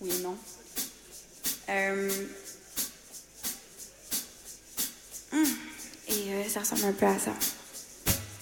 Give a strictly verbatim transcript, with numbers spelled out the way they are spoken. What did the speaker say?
Oui et non. Euh... hum, Et euh, ça ressemble un peu à ça.